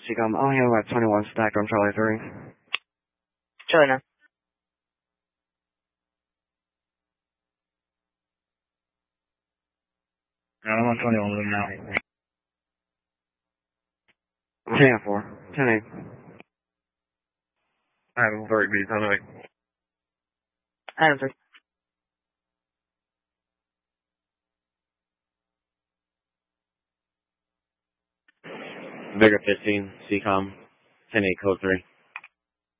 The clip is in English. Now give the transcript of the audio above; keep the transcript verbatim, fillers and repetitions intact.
Seacom. I only have about twenty-one stacked on Charlie three. Charlie nine. I'm on twenty-one with him now. ten four. ten eight. I have a very busy time. Adam three. Vigor fifteen, C COM, ten eight, code three.